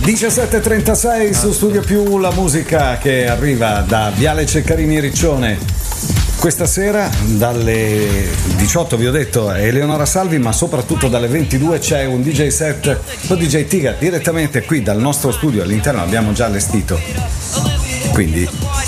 17:36 su Studio Più, la musica che arriva da Viale Ceccarini Riccione. Questa sera dalle 18 vi ho detto è Eleonora Salvi, ma soprattutto dalle 22 c'è un DJ set con DJ Tiga direttamente qui dal nostro studio, all'interno abbiamo già allestito, quindi